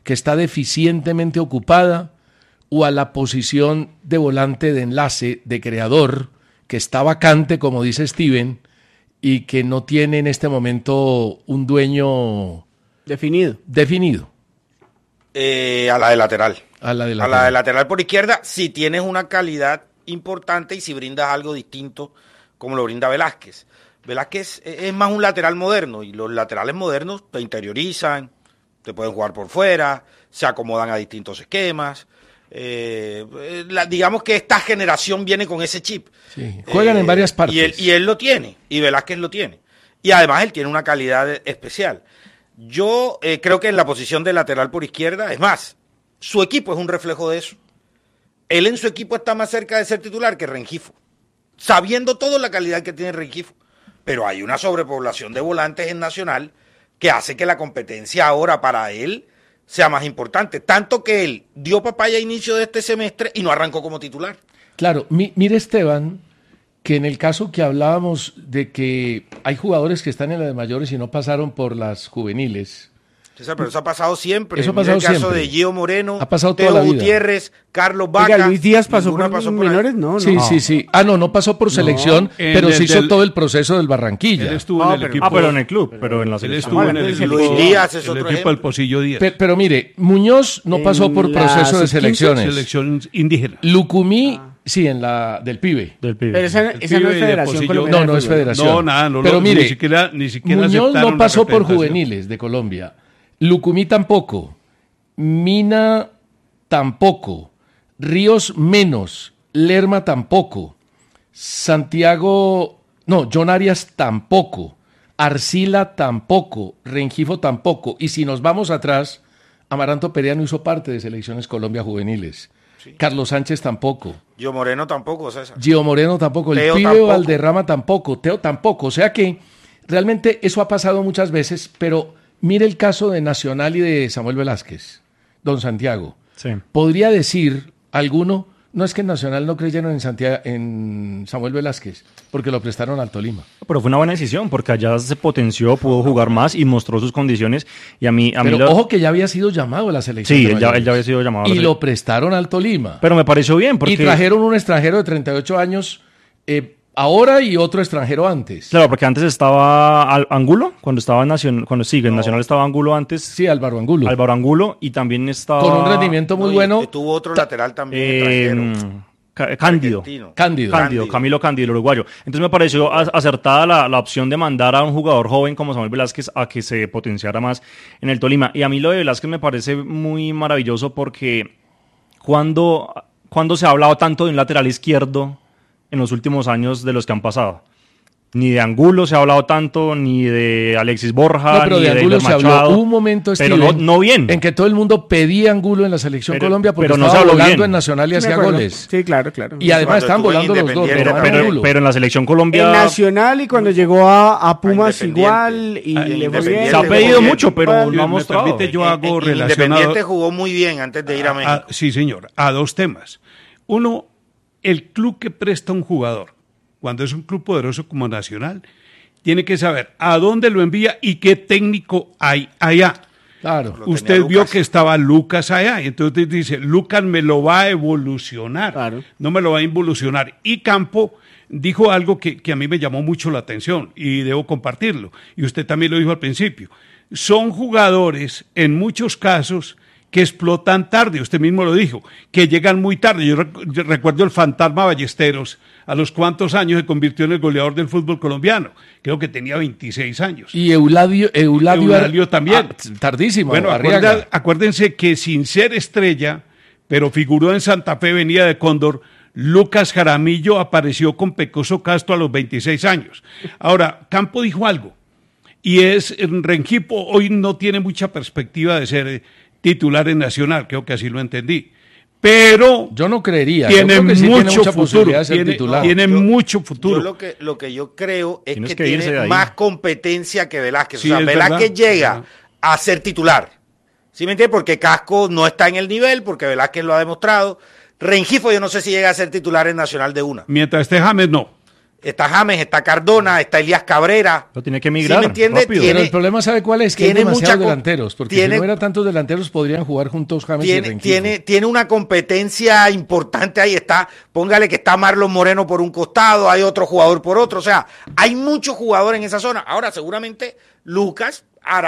que está deficientemente ocupada, o a la posición de volante de enlace, de creador, que está vacante, como dice Steven, y que no tiene en este momento un dueño definido. A la de lateral. A la de lateral por izquierda, si tienes una calidad importante y si brindas algo distinto como lo brinda Velázquez. Velázquez es más un lateral moderno y los laterales modernos te interiorizan, te pueden jugar por fuera, se acomodan a distintos esquemas. Digamos que esta generación viene con ese chip. Sí, juegan en varias partes. Y él lo tiene, y Velázquez lo tiene. Y además él tiene una calidad especial. Yo creo que en la posición de lateral por izquierda, es más, su equipo es un reflejo de eso. Él en su equipo está más cerca de ser titular que Rengifo, sabiendo todo la calidad que tiene Rengifo. Pero hay una sobrepoblación de volantes en Nacional que hace que la competencia ahora para él sea más importante. Tanto que él dio papaya a inicio de este semestre y no arrancó como titular. Claro, mire Esteban, que en el caso que hablábamos de que hay jugadores que están en las mayores y no pasaron por las juveniles. César, pero eso ha pasado siempre. Eso ha pasado siempre. El caso siempre. de Gio Moreno, ha pasado Teo toda la vida. Gutiérrez, Carlos Vaca. Oiga, Luis Díaz pasó por menores, no. Sí. No pasó por selección, pero sí hizo todo el proceso del Barranquilla. Él estuvo en el equipo. Pero en el club, pero en la selección. Él estuvo en el equipo. Luis Díaz es otro el equipo del Pocillo Díaz. Pero mire, Muñoz no pasó por proceso de selecciones. Selección indígena. Lucumí, sí, en la del pibe. Pero esa no es Federación Colombiana. No es Federación. No, nada, pero mire, ni siquiera Muñoz no pasó por juveniles de Colombia. Lucumí tampoco, Mina tampoco, Ríos menos, Lerma tampoco, John Arias tampoco, Arcila tampoco, Rengifo tampoco, y si nos vamos atrás, Amaranto Perea no hizo parte de Selecciones Colombia juveniles, sí. Carlos Sánchez tampoco. Gio Moreno tampoco, César. Gio Moreno tampoco, el pibe Valderrama tampoco, Teo tampoco, o sea que realmente eso ha pasado muchas veces, pero mire el caso de Nacional y de Samuel Velázquez, don Santiago. Sí. Podría decir alguno, no es que en Nacional no creyeron en Samuel Velázquez, porque lo prestaron al Tolima. Pero fue una buena decisión, porque allá se potenció, pudo jugar más y mostró sus condiciones. Pero ojo que ya había sido llamado a la selección. Sí, él ya había sido llamado. Y lo prestaron al Tolima. Pero me pareció bien, porque... Y trajeron un extranjero de 38 años... ahora y otro extranjero antes. Claro, porque antes estaba Angulo, cuando estaba en Nacional, en Nacional estaba Angulo antes. Sí, Álvaro Angulo. Y también estaba... Con un rendimiento muy bueno. Y tuvo otro lateral también Cándido, Camilo Cándido, el uruguayo. Entonces me pareció acertada la opción de mandar a un jugador joven como Samuel Velázquez a que se potenciara más en el Tolima. Y a mí lo de Velázquez me parece muy maravilloso porque cuando se ha hablado tanto de un lateral izquierdo en los últimos años de los que han pasado. Ni de Angulo se ha hablado tanto, ni de Alexis Borja, pero ni de Angulo se habló un momento, pero no bien. En que todo el mundo pedía Angulo en la selección Colombia porque no estaba volando en Nacional y hacía goles. Sí, claro. Y además estaban volando los dos. Pero en la selección Colombia... En Nacional y cuando llegó a Pumas igual y le fue bien. Se ha pedido mucho, pero no ha mostrado. Yo hago Independiente jugó muy bien antes de ir a México. Sí, señor. A dos temas. Uno, el club que presta un jugador, cuando es un club poderoso como Nacional, tiene que saber a dónde lo envía y qué técnico hay allá. Claro. Usted vio que estaba Lucas allá, y entonces dice, Lucas me lo va a evolucionar, claro. No me lo va a involucionar. Y Campo dijo algo que a mí me llamó mucho la atención y debo compartirlo, y usted también lo dijo al principio. Son jugadores, en muchos casos, que explotan tarde, usted mismo lo dijo, que llegan muy tarde. Yo recuerdo el fantasma Ballesteros, a los cuantos años se convirtió en el goleador del fútbol colombiano, creo que tenía 26 años. Y Eulalio también. Tardísimo. Bueno, acuérdense que sin ser estrella, pero figuró en Santa Fe, venía de Cóndor, Lucas Jaramillo apareció con Pecoso Castro a los 26 años. Ahora, Campo dijo algo, y Rengifo hoy no tiene mucha perspectiva de ser titular en Nacional, creo que así lo entendí. Pero yo no creería. Tiene mucho futuro. Tiene mucho futuro. Lo que yo creo es que tiene más competencia que Velázquez. Sí, o sea, Velázquez llega a ser titular. ¿Sí me entiendes? Porque Casco no está en el nivel, porque Velázquez lo ha demostrado. Rengifo yo no sé si llega a ser titular en Nacional de una. Mientras esté James, no. Está James, está Cardona, está Elías Cabrera. Lo tiene que migrar. ¿Sí me entiende? Pero el problema, ¿sabe cuál es? Que hay demasiados delanteros. Porque si no hubiera tantos delanteros, podrían jugar juntos James y Rengifo. Tiene una competencia importante ahí. Póngale que está Marlon Moreno por un costado, hay otro jugador por otro. O sea, hay muchos jugadores en esa zona. Ahora, seguramente, Lucas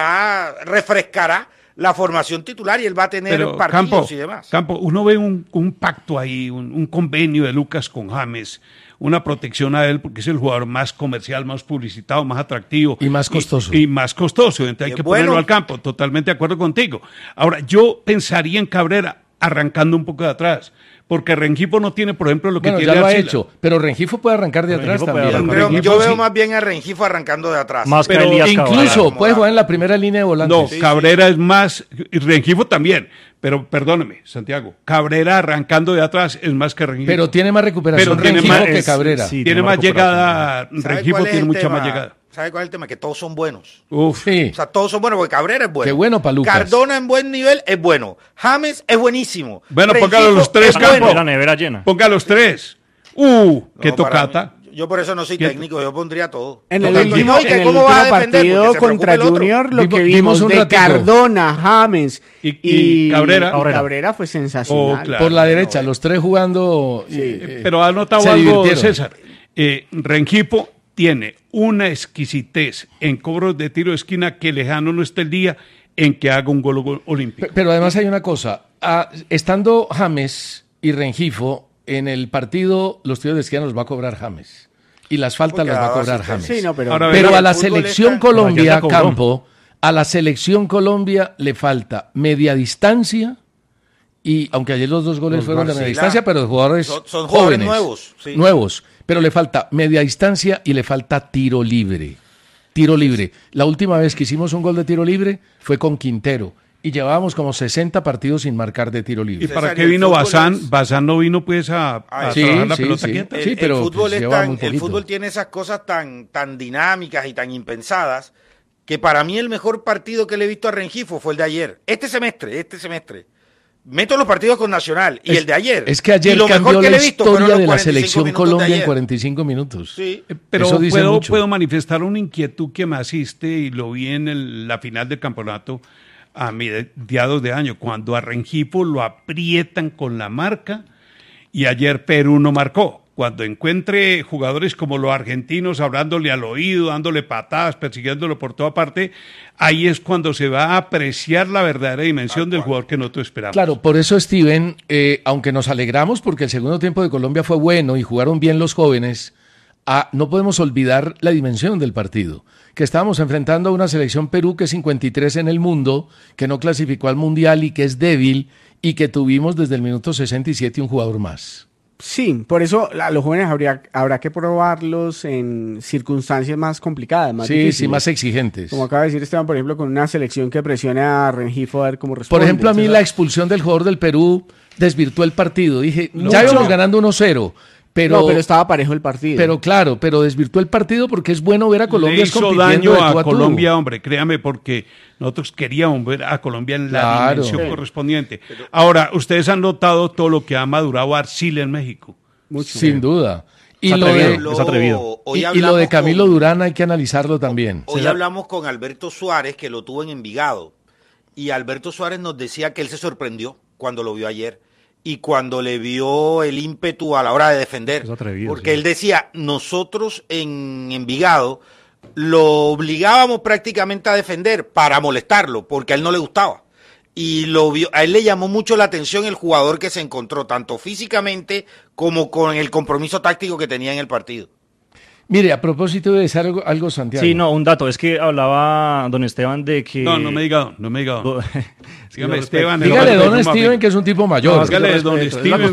refrescará la formación titular y él va a tener partidos y demás. Campo, uno ve un pacto ahí, un convenio de Lucas con James, una protección a él porque es el jugador más comercial, más publicitado, más atractivo. Y más costoso. Y más costoso, entonces hay que ponerlo al campo, totalmente de acuerdo contigo. Ahora, yo pensaría en Cabrera arrancando un poco de atrás, porque Rengifo no tiene, por ejemplo, lo que tiene ya lo ha hecho, pero Rengifo puede arrancar de atrás también. Yo veo más bien a Rengifo arrancando de atrás. Más pero incluso puede jugar en la primera línea de volantes. No, Cabrera es más, y Rengifo también, pero perdóneme, Santiago, Cabrera arrancando de atrás es más que Rengifo. Pero tiene más recuperación Rengifo que Cabrera. Tiene más llegada, Rengifo tiene mucha más llegada. ¿Sabe cuál es el tema? Que todos son buenos. Sí. O sea, todos son buenos, porque Cabrera es bueno. Qué bueno para Lucas. Cardona en buen nivel es bueno. James es buenísimo. Bueno, póngalo los tres, Campo. La nevera llena. Ponga los tres. Qué tocata. Yo por eso no soy técnico, yo pondría todo. En el último partido contra Junior, lo que vimos de Cardona, James y Cabrera fue sensacional. Claro. Por la derecha, los tres jugando. Pero ha notado algo de César. Rengifo tiene una exquisitez en cobros de tiro de esquina que lejano no está el día en que haga un gol olímpico. Pero además hay una cosa, estando James y Rengifo en el partido, los tiros de esquina los va a cobrar James y las faltas las va a cobrar James. Sí, no, pero a la selección Colombia, Campo, a la selección Colombia le falta media distancia. Y aunque ayer los dos goles fueron de media distancia, pero los jugadores son jóvenes, nuevos, pero le falta media distancia y le falta tiro libre. Tiro libre. La última vez que hicimos un gol de tiro libre fue con Quintero y llevábamos como 60 partidos sin marcar de tiro libre. ¿Y para qué vino Bazán? Bazán no vino pues a trabajar la pelota quieta. Sí, pero el fútbol tiene esas cosas tan dinámicas y tan impensadas que para mí el mejor partido que le he visto a Rengifo fue el de ayer. Este semestre. Meto los partidos con Nacional y el de ayer. Es que ayer cambió la historia de la selección Colombia en 45 minutos. Sí. Pero puedo manifestar una inquietud que me asiste y lo vi en la final del campeonato a mediados de año, cuando a Rengifo lo aprietan con la marca y ayer Perú no marcó. Cuando encuentre jugadores como los argentinos hablándole al oído, dándole patadas, persiguiéndolo por toda parte, ahí es cuando se va a apreciar la verdadera dimensión del jugador que nosotros esperamos. Claro, por eso, Steven, aunque nos alegramos porque el segundo tiempo de Colombia fue bueno y jugaron bien los jóvenes, no podemos olvidar la dimensión del partido, que estábamos enfrentando a una selección Perú que es 53 en el mundo, que no clasificó al Mundial y que es débil, y que tuvimos desde el minuto 67 un jugador más. Sí, por eso a los jóvenes habrá que probarlos en circunstancias más complicadas, más difíciles. Sí, más exigentes. Como acaba de decir Esteban, por ejemplo, con una selección que presione a Rengifo a ver cómo responde. Por ejemplo, a mí la expulsión del jugador del Perú desvirtuó el partido. Dije, ya íbamos ganando 1-0. Pero estaba parejo el partido. Pero desvirtuó el partido porque es bueno ver a Colombia compitiendo daño a Colombia, hombre, créame, porque nosotros queríamos ver a Colombia en la dimensión correspondiente. Ahora, ustedes han notado todo lo que ha madurado Arcila en México. Mucho. Sin duda. Y es atrevido. Y lo de Camilo Durán hay que analizarlo también. Hoy hablamos con Alberto Suárez, que lo tuvo en Envigado, y Alberto Suárez nos decía que él se sorprendió cuando lo vio ayer. Y cuando le vio el ímpetu a la hora de defender, porque él decía, nosotros en Envigado lo obligábamos prácticamente a defender para molestarlo, porque a él no le gustaba. Y a él le llamó mucho la atención el jugador que se encontró, tanto físicamente como con el compromiso táctico que tenía en el partido. Mire, a propósito de decir algo, Santiago. Sí, no, un dato. Es que hablaba don Esteban de que... No me diga. Dígame, Esteban. Dígale don Steven, que es un tipo mayor. No, dígale don Steven.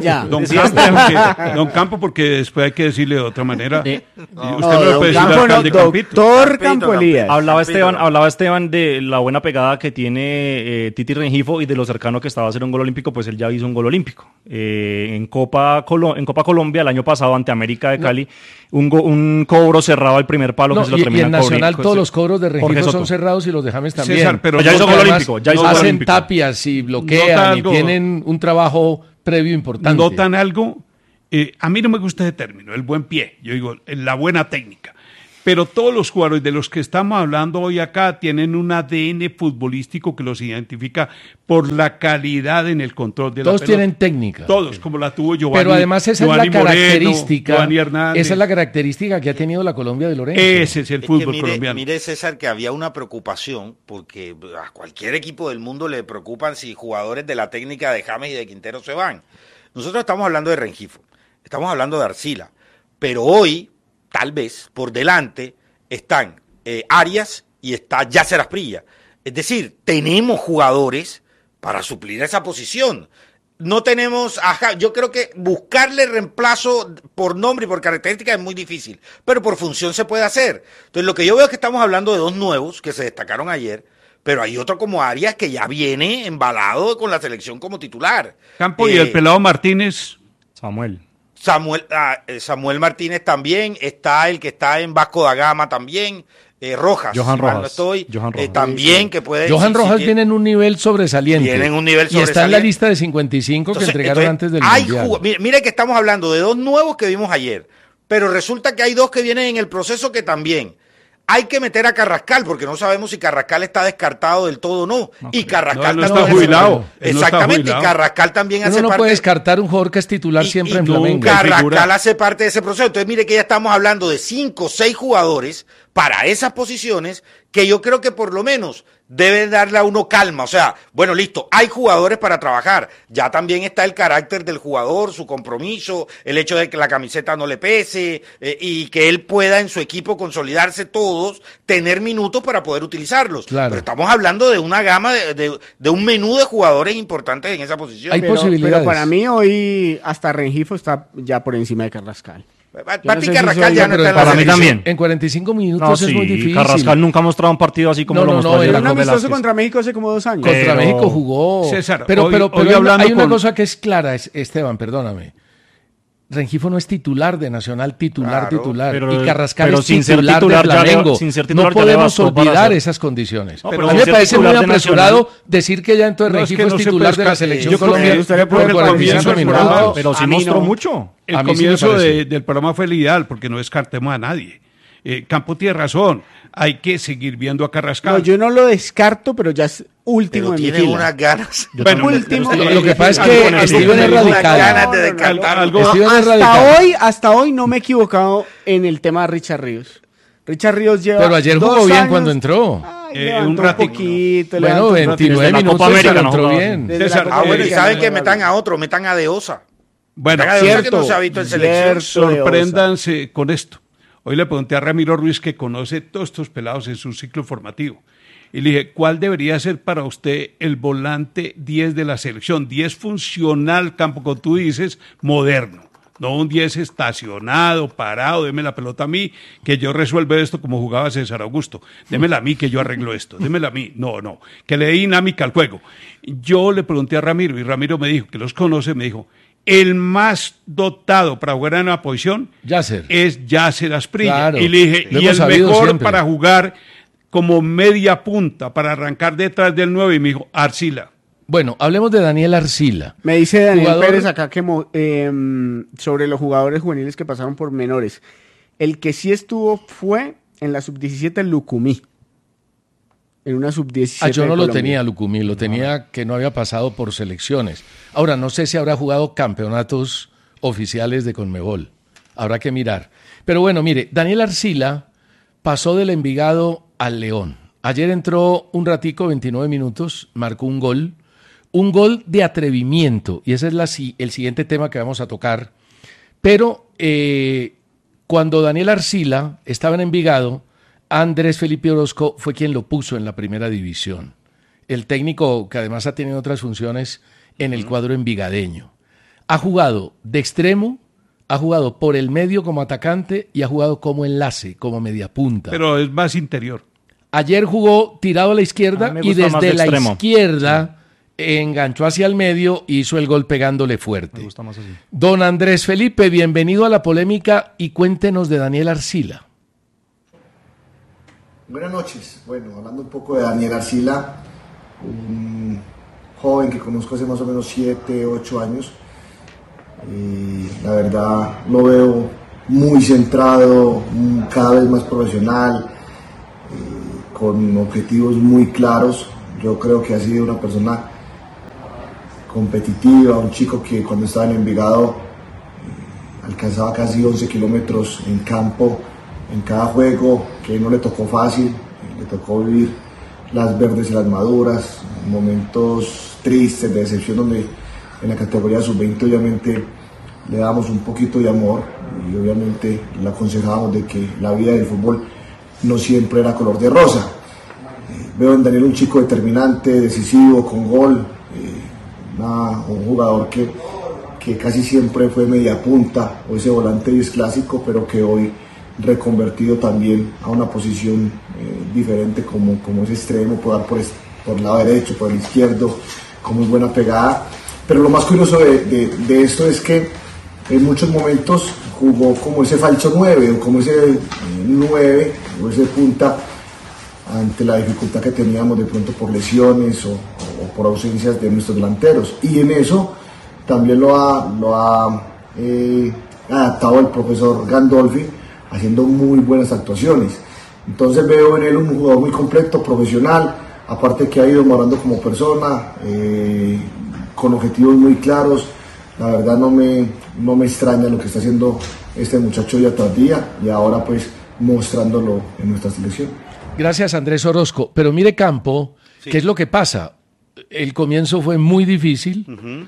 Don Campo, porque después hay que decirle de otra manera. Usted no le puede decir alcalde Campito. Doctor Campo Elías. Hablaba Esteban de la buena pegada que tiene Titi Rengifo y de lo cercano que estaba a hacer un gol olímpico, pues él ya hizo un gol olímpico. En Copa Colombia, el año pasado, ante América de Cali, un cobro cerrado al primer palo que se lo termina y en Nacional todos los cobros de Rengifo son cerrados y los de James también. César, pero ya hizo gol olímpico. Hacen tapias y bloquean y tienen un trabajo previo importante. Notan algo A mí no me gusta ese término, el buen pie, yo digo, la buena técnica. Pero todos los jugadores de los que estamos hablando hoy acá tienen un ADN futbolístico que los identifica por la calidad en el control de la pelota. Todos tienen técnica. Todos, como la tuvo Giovanni. Pero además esa Giovanni es la característica. Moreno, Giovanni Hernández. Esa es la característica que ha tenido la Colombia de Lorenzo. Ese es el fútbol colombiano. Mire, César, que había una preocupación, porque a cualquier equipo del mundo le preocupan si jugadores de la técnica de James y de Quintero se van. Nosotros estamos hablando de Rengifo, estamos hablando de Arcila, pero hoy, tal vez, por delante, están Arias y está Yasser Asprilla. Es decir, tenemos jugadores para suplir esa posición. No tenemos, yo creo que buscarle reemplazo por nombre y por característica es muy difícil, pero por función se puede hacer. Entonces, lo que yo veo es que estamos hablando de dos nuevos que se destacaron ayer, pero hay otro como Arias que ya viene embalado con la selección como titular. Campo y el pelado Martínez. Samuel Martínez también, está el que está en Vasco da Gama también, Rojas. Johan Rojas. No estoy, Johan Rojas. también que puede... Johan Rojas viene en un nivel sobresaliente. Y está en la lista de 55 que entregaron antes del Mundial. Mire que estamos hablando de dos nuevos que vimos ayer, pero resulta que hay dos que vienen en el proceso que también... Hay que meter a Carrascal, porque no sabemos si Carrascal está descartado del todo o no. Y Carrascal no está jubilado. Exactamente, y Carrascal también hace parte... Uno no puede descartar un jugador que es titular siempre en Flamengo. Carrascal hace parte de ese proceso. Entonces, mire que ya estamos hablando de 5 o 6 jugadores para esas posiciones que yo creo que por lo menos deben darle a uno calma. O sea, bueno, listo, hay jugadores para trabajar. Ya también está el carácter del jugador, su compromiso, el hecho de que la camiseta no le pese y que él pueda en su equipo consolidarse todos, tener minutos para poder utilizarlos. Claro. Pero estamos hablando de una gama, de un menú de jugadores importantes en esa posición. Hay posibilidades. Pero para mí hoy hasta Rengifo está ya por encima de Carrascal. Carrascal ya no está en la para mí también. En 45 minutos es muy difícil. Carrascal nunca ha mostrado un partido así como lo mostró ayer. Un amistoso contra México hace como 2 años. Contra México jugó. César, pero hablando hay una cosa que es clara, Esteban, perdóname. Rengifo no es titular de Nacional, titular. Y Carrascal es titular de Flamengo. No podemos olvidar esas condiciones. A mí me parece muy apresurado decir que ya entonces Rengifo es titular de la selección colombiana. Pero sí mostró mucho. El comienzo del programa fue el ideal, porque no descartemos a nadie. Campo tiene razón, hay que seguir viendo a Carrascal. No, yo no lo descarto, pero ya es último en mi tiene fila. unas ganas. Último. Lo que pasa es que Steven es radical. Hasta hoy no me he equivocado en el tema de Richard Ríos. Richard Ríos lleva Pero ayer jugó bien cuando entró. Un poquito. Bueno, 29 minutos América, entró bien. Bueno, y saben que metan a otro, metan a De Osa. Bueno, cierto, que no se ha visto en selección. Sorpréndanse con esto. Hoy le pregunté a Ramiro Ruiz, que conoce todos estos pelados en su ciclo formativo, y le dije, ¿cuál debería ser para usted el volante 10 de la selección? 10 funcional, Campo, como tú dices, moderno. No un 10 estacionado, parado, deme la pelota a mí, que yo resuelvo esto como jugaba César Augusto. Démela a mí, que yo arreglo esto. Démela a mí. No, que le dé dinámica al juego. Yo le pregunté a Ramiro, y Ramiro me dijo, que los conoce, me dijo, el más dotado para jugar en una posición es Yasser Asprilla. Claro, y le dije, y el mejor siempre para jugar como media punta, para arrancar detrás del 9, y me dijo, Arcila. Bueno, hablemos de Daniel Arcila. Me dice Daniel Pérez acá que sobre los jugadores juveniles que pasaron por menores. El que sí estuvo fue en la sub-17 Lucumí. En una sub-17. Yo no lo tenía, Lucumí, lo tenía que no había pasado por selecciones. Ahora, no sé si habrá jugado campeonatos oficiales de Conmebol. Habrá que mirar. Pero bueno, mire, Daniel Arcila pasó del Envigado al León. Ayer entró un ratico, 29 minutos, marcó un gol de atrevimiento, y ese es el siguiente tema que vamos a tocar. Pero cuando Daniel Arcila estaba en Envigado, Andrés Felipe Orozco fue quien lo puso en la primera división. El técnico, que además ha tenido otras funciones en el cuadro envigadeño. Ha jugado de extremo, ha jugado por el medio como atacante y ha jugado como enlace, como mediapunta. Pero es más interior. Ayer jugó tirado a la izquierda y desde la izquierda enganchó hacia el medio y hizo el gol pegándole fuerte. Me gusta más así. Don Andrés Felipe, bienvenido a la polémica y cuéntenos de Daniel Arcila. Buenas noches. Bueno, hablando un poco de Daniel Arcila, un joven que conozco hace más o menos 7, 8 años. La verdad lo veo muy centrado, cada vez más profesional, con objetivos muy claros. Yo creo que ha sido una persona competitiva, un chico que cuando estaba en Envigado alcanzaba casi 11 kilómetros en campo en cada juego, que no le tocó fácil, le tocó vivir las verdes y las maduras, momentos tristes, de decepción, donde en la categoría sub-20 obviamente le damos un poquito de amor y obviamente le aconsejábamos de que la vida del fútbol no siempre era color de rosa. Veo en Daniel un chico determinante, decisivo, con gol, un jugador que casi siempre fue media punta, o ese volante 10 clásico, pero que hoy reconvertido también a una posición diferente como es extremo, puede dar por el lado derecho, por el izquierdo, con muy buena pegada. Pero lo más curioso de esto es que en muchos momentos jugó como ese falso 9 o como ese 9 o ese punta ante la dificultad que teníamos de pronto por lesiones o por ausencias de nuestros delanteros, y en eso también lo ha adaptado el profesor Gandolfi, haciendo muy buenas actuaciones. Entonces veo en él un jugador muy completo, profesional, aparte que ha ido mejorando como persona, con objetivos muy claros. La verdad no me extraña lo que está haciendo este muchacho día tras día, y ahora pues mostrándolo en nuestra selección. Gracias, Andrés Orozco. Pero mire, Campo, sí. ¿Qué es lo que pasa? El comienzo fue muy difícil. Uh-huh.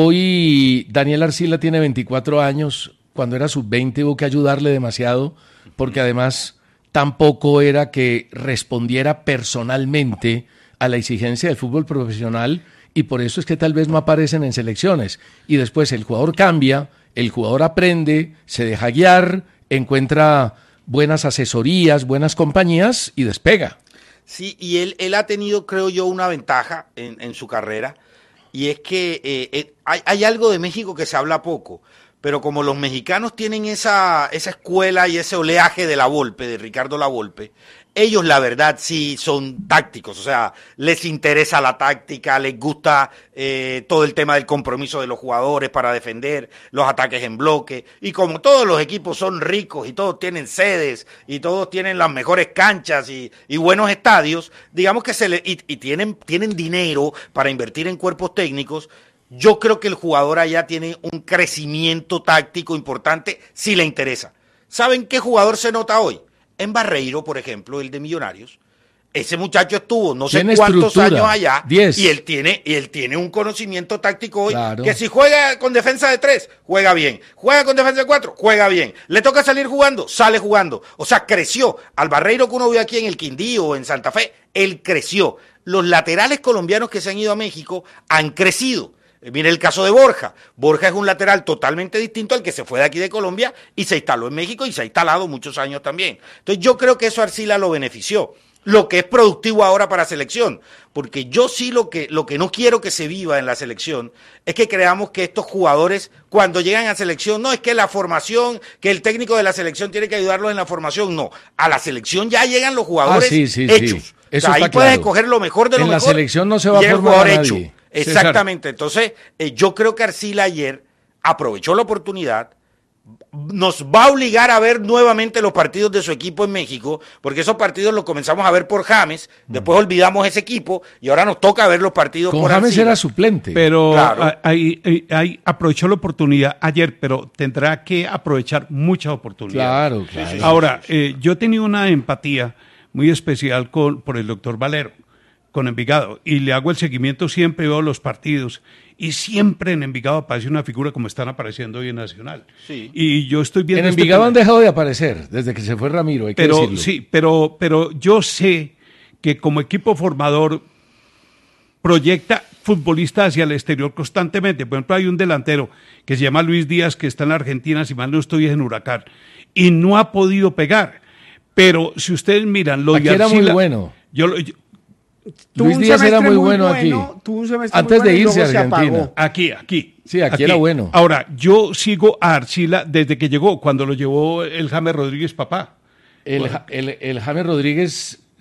Hoy Daniel Arcila tiene 24 años. Cuando era sub-20 hubo que ayudarle demasiado, porque además tampoco era que respondiera personalmente a la exigencia del fútbol profesional, y por eso es que tal vez no aparecen en selecciones. Y después el jugador cambia, el jugador aprende, se deja guiar, encuentra buenas asesorías, buenas compañías y despega. Sí, y él ha tenido, creo yo, una ventaja en su carrera, y es que hay algo de México que se habla poco, pero como los mexicanos tienen esa escuela y ese oleaje de la Volpe, de Ricardo La Volpe, ellos la verdad sí son tácticos, o sea, les interesa la táctica, les gusta todo el tema del compromiso de los jugadores para defender, los ataques en bloque, y como todos los equipos son ricos y todos tienen sedes y todos tienen las mejores canchas y buenos estadios, digamos que tienen dinero para invertir en cuerpos técnicos. Yo creo que el jugador allá tiene un crecimiento táctico importante si le interesa. ¿Saben qué jugador se nota hoy? En Barreiro, por ejemplo, el de Millonarios. Ese muchacho estuvo no sé cuántos años allá 10. y él tiene un conocimiento táctico hoy, claro, que si juega con defensa de 3, juega bien. Juega con defensa de 4, juega bien. Le toca salir jugando, sale jugando. O sea, creció. Al Barreiro que uno ve aquí en el Quindío o en Santa Fe, él creció. Los laterales colombianos que se han ido a México han crecido. Mire el caso de Borja. Borja es un lateral totalmente distinto al que se fue de aquí de Colombia y se instaló en México y se ha instalado muchos años también. Entonces yo creo que eso a Arcila lo benefició. Lo que es productivo ahora para selección. Porque yo sí lo que no quiero que se viva en la selección es que creamos que estos jugadores cuando llegan a selección, no es que la formación, que el técnico de la selección tiene que ayudarlos en la formación, no. A la selección ya llegan los jugadores hechos. Sí. Eso, o sea, ahí puedes escoger lo mejor de lo mejor. En la selección no se va a formar a nadie. Hecho. Exactamente, entonces yo creo que Arcila ayer aprovechó la oportunidad, nos va a obligar a ver nuevamente los partidos de su equipo en México, porque esos partidos los comenzamos a ver por James, después olvidamos ese equipo y ahora nos toca ver los partidos con por James Arcila. Era suplente. Pero claro, ahí aprovechó la oportunidad ayer, pero tendrá que aprovechar muchas oportunidades. Claro. Sí. Ahora, yo he tenido una empatía muy especial por el doctor Valero, con Envigado, y le hago el seguimiento, siempre veo los partidos, y siempre en Envigado aparece una figura como están apareciendo hoy en Nacional. Sí. Y yo estoy viendo... En Envigado han dejado de aparecer desde que se fue Ramiro, hay que decirlo. Sí, pero yo sé que como equipo formador proyecta futbolistas hacia el exterior constantemente. Por ejemplo, hay un delantero que se llama Luis Díaz, que está en la Argentina, si mal no estoy, es en Huracán, y no ha podido pegar. Pero si ustedes miran... Aquí era muy bueno. Luis Díaz era muy bueno aquí. Antes de irse a Argentina. Aquí. Sí, aquí era bueno. Ahora, yo sigo a Arcila desde que llegó, cuando lo llevó el James Rodríguez papá. El James Rodríguez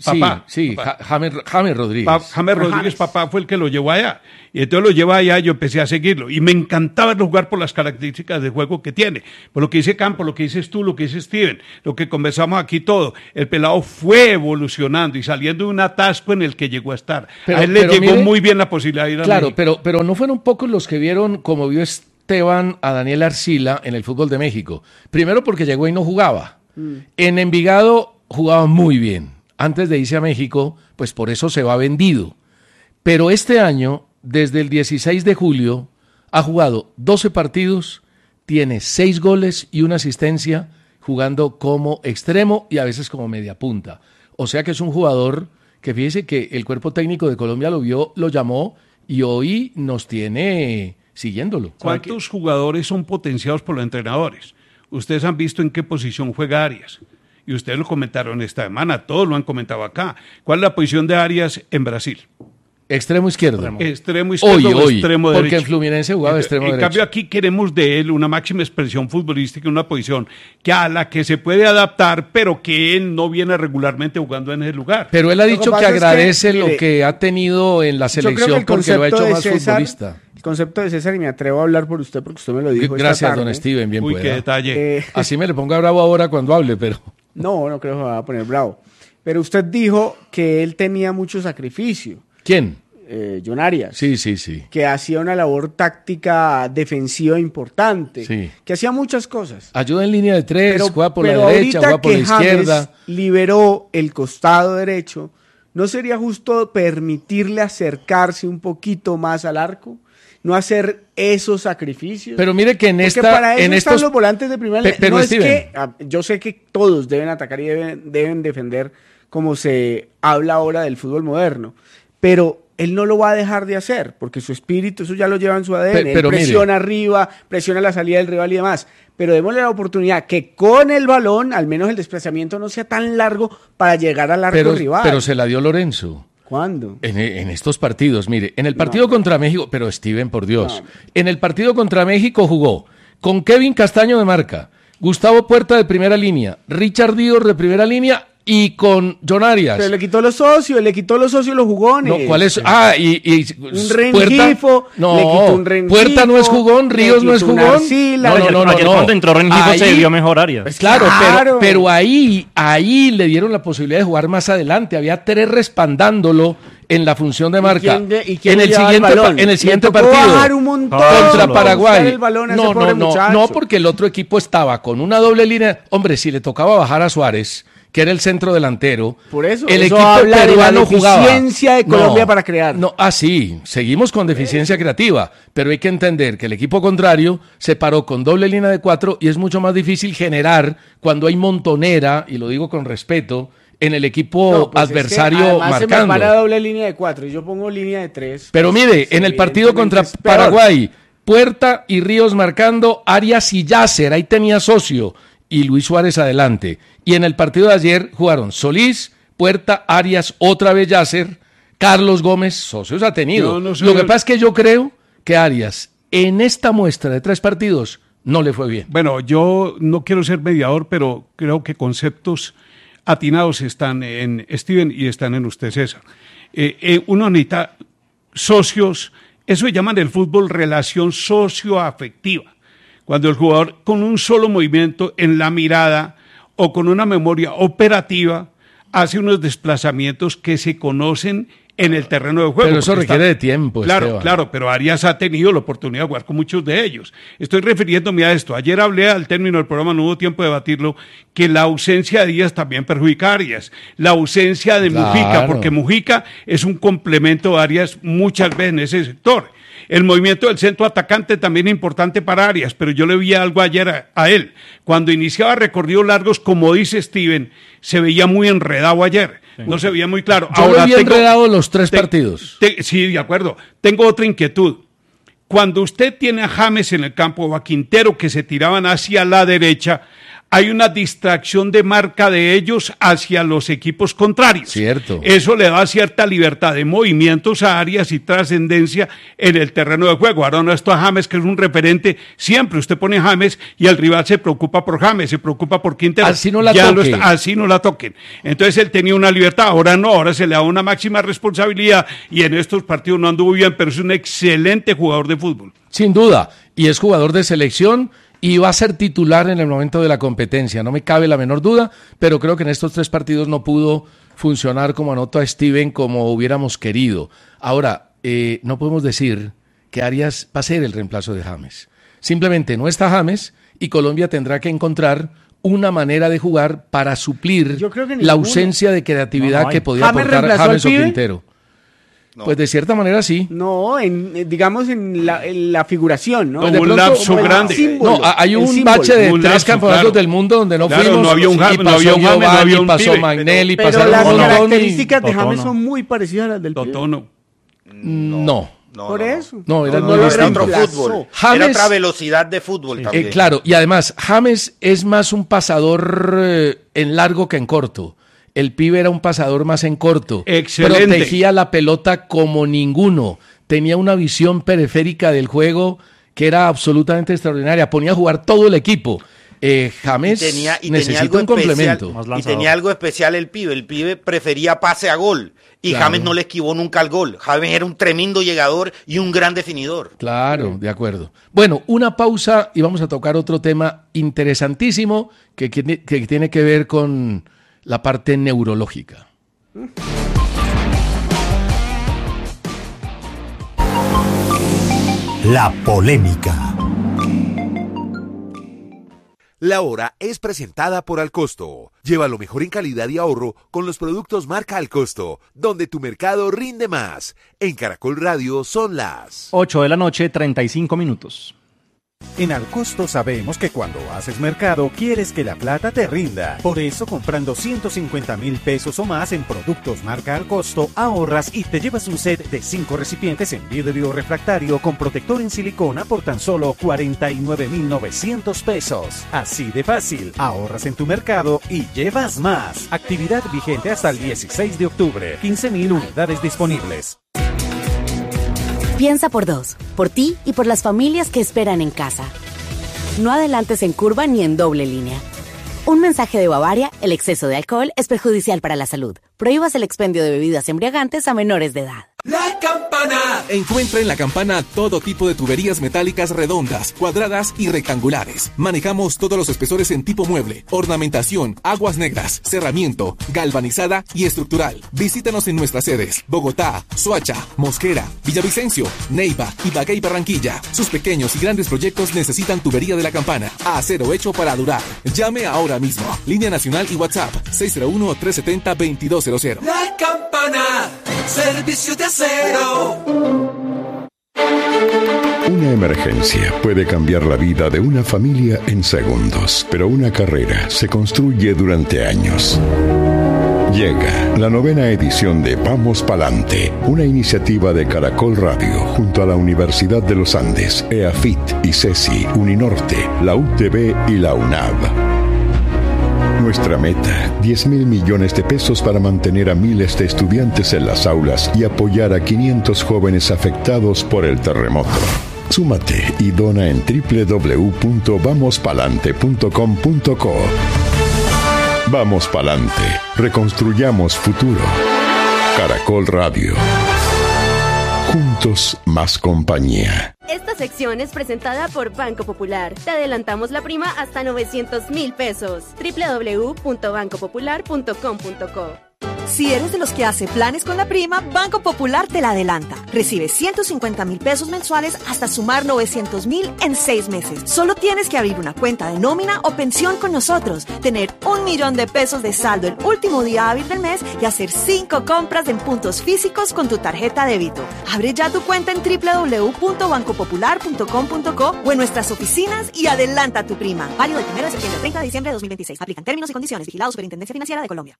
Papá. Sí, papá. James Rodríguez. James Rodríguez, papá, fue el que lo llevó allá. Y entonces lo llevó allá y yo empecé a seguirlo. Y me encantaba jugar por las características de juego que tiene. Por lo que dice Campo, lo que dices tú, lo que dice Steven, lo que conversamos aquí todo. El pelado fue evolucionando y saliendo de un atasco en el que llegó a estar. A él le llegó muy bien la posibilidad de ir a México. Pero no fueron pocos los que vieron como vio Esteban a Daniel Arcila en el fútbol de México. Primero porque llegó y no jugaba. En Envigado jugaba muy bien. Antes de irse a México, pues por eso se va vendido. Pero este año, desde el 16 de julio, ha jugado 12 partidos, tiene 6 goles y una asistencia, jugando como extremo y a veces como media punta. O sea que es un jugador que fíjese que el cuerpo técnico de Colombia lo vio, lo llamó y hoy nos tiene siguiéndolo. ¿Cuántos jugadores son potenciados por los entrenadores? Ustedes han visto en qué posición juega Arias. Y ustedes lo comentaron esta semana, todos lo han comentado acá. ¿Cuál es la posición de Arias en Brasil? Extremo izquierdo. Extremo izquierdo o extremo derecho. Porque en Fluminense jugaba extremo derecho. En cambio aquí queremos de él una máxima expresión futbolística, una posición que a la que se puede adaptar, pero que él no viene regularmente jugando en ese lugar. Pero él ha dicho que agradece lo que ha tenido en la selección porque lo ha hecho más futbolista. El concepto de César, y me atrevo a hablar por usted porque usted me lo dijo. Gracias, don Steven, bien pueda. Uy, qué detalle. Así me le ponga bravo ahora cuando hable, pero... No creo que me va a poner bravo. Pero usted dijo que él tenía mucho sacrificio. ¿Quién? John Arias. Sí. Que hacía una labor táctica defensiva importante. Sí. Que hacía muchas cosas. Ayuda en línea de 3, juega por la derecha, juega por la izquierda. James liberó el costado derecho. ¿No sería justo permitirle acercarse un poquito más al arco? No hacer esos sacrificios. Pero mire que en están los volantes de primera línea. Pero no Steven, es que yo sé que todos deben atacar y deben defender como se habla ahora del fútbol moderno, pero él no lo va a dejar de hacer porque su espíritu, eso ya lo lleva en su ADN. Él presiona arriba, presiona la salida del rival y demás. Pero démosle la oportunidad que con el balón, al menos el desplazamiento no sea tan largo para llegar al arco rival. Pero se la dio Lorenzo. ¿Cuándo? En estos partidos, mire, en el partido contra México, pero Steven, por Dios, en el partido contra México jugó con Kevin Castaño de marca, Gustavo Puerta de primera línea, Richard Díaz de primera línea y con John Arias. Pero le quitó los socios los jugones. No, ¿cuál es? Un Rengifo, no, le quitó un Rengifo. Puerta no es jugón, Ríos no es jugón. No. Cuando entró Rengifo se vio mejor Arias. Pues claro. Pero ahí le dieron la posibilidad de jugar más adelante. Había 3 respaldándolo en la función de marca. ¿Quién en el siguiente partido contra Paraguay. No, porque el otro equipo estaba con una doble línea. Hombre, si le tocaba bajar a Suárez, que era el centro delantero. Por eso, el eso equipo habla peruano de la deficiencia de Colombia para crear. Sí, seguimos con deficiencia creativa, pero hay que entender que el equipo contrario se paró con doble línea de 4 y es mucho más difícil generar cuando hay montonera, y lo digo con respeto, en el equipo adversario marcando. Se me para doble línea de 4 y yo pongo línea de 3. Pero mire, en el partido contra Paraguay, Puerta y Ríos marcando, Arias y Yasser, ahí tenía socio, y Luis Suárez adelante. Y en el partido de ayer jugaron Solís, Puerta, Arias, otra vez Yasser, Carlos Gómez, socios ha tenido. Lo que pasa es que yo creo que Arias, en esta muestra de 3 partidos, no le fue bien. Bueno, yo no quiero ser mediador, pero creo que conceptos atinados están en Steven y están en usted, César. Uno necesita socios, eso se llama en el fútbol relación socioafectiva. Cuando el jugador con un solo movimiento en la mirada o con una memoria operativa hace unos desplazamientos que se conocen en el terreno de juego. Pero eso requiere de tiempo. Claro, pero Arias ha tenido la oportunidad de jugar con muchos de ellos. Estoy refiriéndome a esto. Ayer hablé al término del programa, no hubo tiempo de debatirlo, que la ausencia de Díaz también perjudica a Arias. La ausencia de Mujica, porque Mujica es un complemento a Arias muchas veces en ese sector. El movimiento del centro atacante también es importante para Arias, pero yo le vi algo ayer a él. Cuando iniciaba recorridos largos, como dice Steven, se veía muy enredado ayer. Sí. No se veía muy claro. Yo lo vi enredado los 3 partidos. Sí, de acuerdo. Tengo otra inquietud. Cuando usted tiene a James en el campo o a Quintero que se tiraban hacia la derecha, hay una distracción de marca de ellos hacia los equipos contrarios. Cierto. Eso le da cierta libertad de movimientos a áreas y trascendencia en el terreno de juego. Ahora no, esto a James, que es un referente, siempre usted pone a James y el rival se preocupa por James, se preocupa por Quintero. Así no la toque. Así no la toquen. Entonces él tenía una libertad, ahora no, ahora se le da una máxima responsabilidad y en estos partidos no anduvo bien, pero es un excelente jugador de fútbol. Sin duda, y es jugador de selección y va a ser titular en el momento de la competencia, no me cabe la menor duda, pero creo que en estos 3 partidos no pudo funcionar como anotó a Steven como hubiéramos querido. Ahora, no podemos decir que Arias va a ser el reemplazo de James. Simplemente no está James y Colombia tendrá que encontrar una manera de jugar para suplir la ausencia de creatividad que podía aportar James o Quintero. No. Pues de cierta manera sí. No, digamos en la figuración, ¿no? Pues un lapso grande. Símbolo, no, hay un bache de 3 campeonatos del mundo donde no fuimos. No había un James, no había un pasó Magnelli, pero las características de James son muy parecidas a las del Totono. No. Por eso. No, era otro fútbol. James, era otra velocidad de fútbol también. Claro, y además, James es más un pasador en largo que en corto. El pibe era un pasador más en corto. Excelente. Protegía la pelota como ninguno. Tenía una visión periférica del juego que era absolutamente extraordinaria. Ponía a jugar todo el equipo. James necesita un complemento. Y tenía algo especial el pibe. El pibe prefería pase a gol. Y claro. James no le esquivó nunca al gol. James era un tremendo llegador y un gran definidor. Claro, de acuerdo. Bueno, una pausa y vamos a tocar otro tema interesantísimo que tiene que ver con la parte neurológica. La polémica. La Hora es presentada por Alcosto. Lleva lo mejor en calidad y ahorro con los productos marca Alcosto, donde tu mercado rinde más. En Caracol Radio son las 8:35 p.m. En Alcosto sabemos que cuando haces mercado quieres que la plata te rinda. Por eso, comprando 150,000 pesos o más en productos marca Alcosto, ahorras y te llevas un set de 5 recipientes en vidrio refractario con protector en silicona por tan solo 49,900 pesos. Así de fácil, ahorras en tu mercado y llevas más. Actividad vigente hasta el 16 de octubre. 15,000 unidades disponibles. Piensa por 2, por ti y por las familias que esperan en casa. No adelantes en curva ni en doble línea. Un mensaje de Bavaria: el exceso de alcohol es perjudicial para la salud. Prohíbas el expendio de bebidas embriagantes a menores de edad. ¡La Campana! Encuentra en La Campana todo tipo de tuberías metálicas redondas, cuadradas y rectangulares. Manejamos todos los espesores en tipo mueble, ornamentación, aguas negras, cerramiento, galvanizada y estructural. Visítanos en nuestras sedes: Bogotá, Soacha, Mosquera, Villavicencio, Neiva, Ibagué y Barranquilla. Sus pequeños y grandes proyectos necesitan tubería de La Campana. Acero hecho para durar. Llame ahora mismo. Línea nacional y WhatsApp 601-370-2200. La Campana, servicio de acero. Una emergencia puede cambiar la vida de una familia en segundos, pero una carrera se construye durante años. Llega la 9ª edición de Vamos Palante, una iniciativa de Caracol Radio junto a la Universidad de los Andes, EAFIT, ICESI, Uninorte, la UTB y la UNAV. Nuestra meta, 10,000 millones de pesos para mantener a miles de estudiantes en las aulas y apoyar a 500 jóvenes afectados por el terremoto. Súmate y dona en www.vamospalante.com.co. Vamos Palante, reconstruyamos futuro. Caracol Radio. Juntos más compañía. Esta sección es presentada por Banco Popular. Te adelantamos la prima hasta 900,000 pesos. www.bancopopular.com.co. Si eres de los que hace planes con la prima, Banco Popular te la adelanta. Recibe 150,000 pesos mensuales hasta sumar 900,000 en 6 meses. Solo tienes que abrir una cuenta de nómina o pensión con nosotros, tener 1,000,000 de pesos de saldo el último día hábil del mes y hacer 5 compras en puntos físicos con tu tarjeta débito. Abre ya tu cuenta en www.bancopopular.com.co o en nuestras oficinas y adelanta tu prima. Válido del 1 de septiembre al 30 de diciembre de 2026. Aplican términos y condiciones. Vigilado Superintendencia Financiera de Colombia.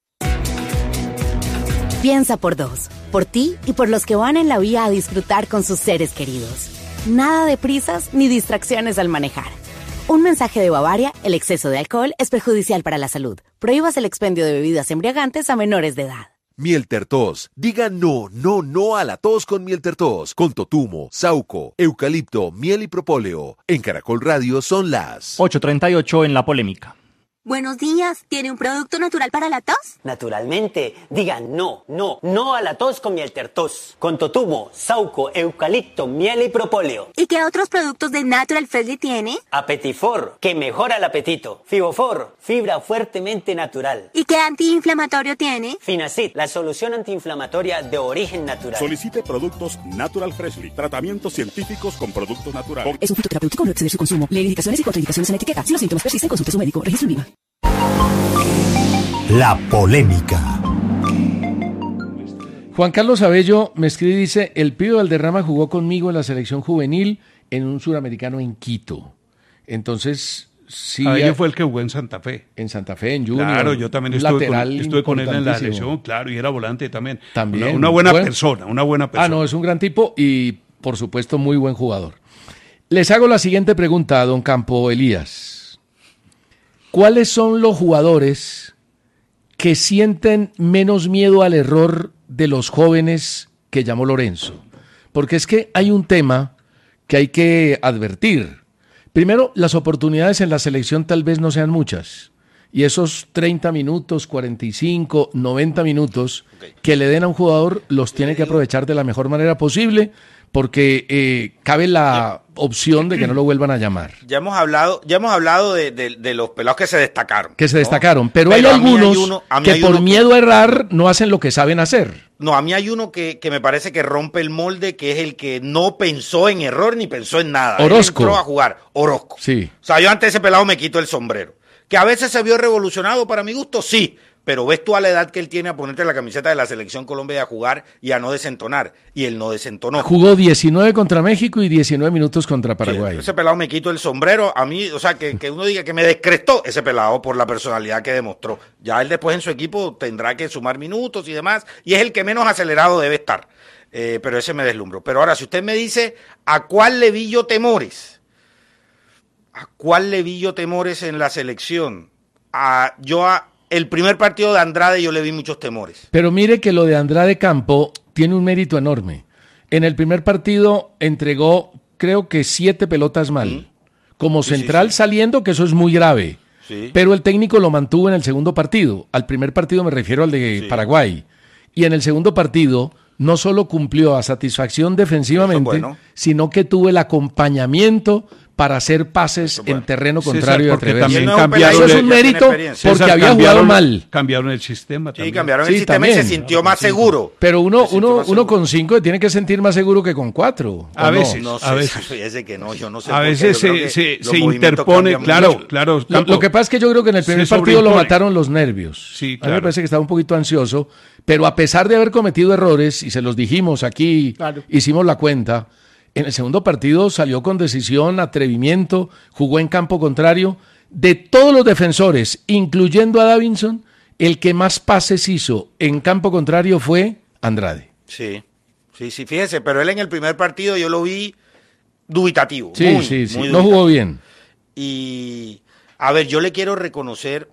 Piensa por 2, por ti y por los que van en la vía a disfrutar con sus seres queridos. Nada de prisas ni distracciones al manejar. Un mensaje de Bavaria: el exceso de alcohol es perjudicial para la salud. Prohíbas el expendio de bebidas embriagantes a menores de edad. Miel Tertos. Diga no, no, no a la tos con Miel Tertos. Con totumo, sauco, eucalipto, miel y propóleo. En Caracol Radio son las 8:38 en La Polémica. Buenos días, ¿tiene un producto natural para la tos? Naturalmente, digan no, no, no a la tos con Miel Tertos. Con totumo, sauco, eucalipto, miel y propóleo. ¿Y qué otros productos de Natural Freshly tiene? Apetifor, que mejora el apetito. Fibofor, fibra fuertemente natural. ¿Y qué antiinflamatorio tiene? Finacid, la solución antiinflamatoria de origen natural. Solicite productos Natural Freshly, tratamientos científicos con productos naturales. Es un fitoterapéutico, no exceder su consumo. Lee indicaciones y contraindicaciones en la etiqueta. Si los síntomas persisten, consulte a su médico. Registro en IVA. La Polémica. Juan Carlos Abello me escribe y dice: el Pío Valderrama jugó conmigo en la selección juvenil en un suramericano en Quito. Entonces, sí. Abello fue el que jugó en Santa Fe. En Santa Fe, en Junior. Claro, yo también estuve con él en la selección, claro, y era volante también. También. Una buena persona. Ah, no, es un gran tipo y, por supuesto, muy buen jugador. Les hago la siguiente pregunta a don Campo Elías. ¿Cuáles son los jugadores que sienten menos miedo al error de los jóvenes que llamó Lorenzo? Porque es que hay un tema que hay que advertir. Primero, las oportunidades en la selección tal vez no sean muchas. Y esos 30 minutos, 45, 90 minutos que le den a un jugador los tiene que aprovechar de la mejor manera posible, porque cabe la opción de que no lo vuelvan a llamar. Ya hemos hablado de los pelados que se destacaron. Que se destacaron, pero hay algunos que por miedo a errar no hacen lo que saben hacer. No, a mí hay uno que me parece que rompe el molde, que es el que no pensó en error ni pensó en nada. Orozco. Él entró a jugar. Orozco. Sí. O sea, yo ante ese pelado me quito el sombrero. Que a veces se vio revolucionado para mi gusto, sí. Pero ves tú a la edad que él tiene a ponerte la camiseta de la Selección Colombia y a jugar y a no desentonar. Y él no desentonó. Jugó 19 contra México y 19 minutos contra Paraguay. Sí, ese pelado me quito el sombrero. A mí, o sea, que uno diga que me descrestó ese pelado por la personalidad que demostró. Ya él después en su equipo tendrá que sumar minutos y demás. Y es el que menos acelerado debe estar. Pero ese me deslumbró. Pero ahora, si usted me dice, ¿a cuál le vi yo temores? ¿A cuál le vi yo temores en la selección? El primer partido de Andrade yo le vi muchos temores. Pero mire que lo de Andrade Campo tiene un mérito enorme. En el primer partido entregó, creo que 7 pelotas mal. Como central saliendo, que eso es muy grave. Sí. Pero el técnico lo mantuvo en el segundo partido. Al primer partido me refiero al de Paraguay. Y en el segundo partido no solo cumplió a satisfacción defensivamente, sino que tuvo el acompañamiento para hacer pases en terreno contrario y atreverse. Eso es un mérito porque había jugado mal. Cambiaron el sistema también. Sí, cambiaron el sistema y se sintió más seguro. Pero uno con 5 tiene que sentir más seguro que con 4. A veces. No, a veces. Fíjese que no, yo no sé. A veces se interpone, claro. Lo que pasa es que yo creo que en el primer partido lo mataron los nervios. Sí, claro. A mí me parece que estaba un poquito ansioso, pero a pesar de haber cometido errores, y se los dijimos aquí, hicimos la cuenta, en el segundo partido salió con decisión, atrevimiento, jugó en campo contrario. De todos los defensores, incluyendo a Davinson, el que más pases hizo en campo contrario fue Andrade. Sí, fíjese, pero él en el primer partido yo lo vi dubitativo. Sí, muy dubitativo. No jugó bien. Y, a ver, yo le quiero reconocer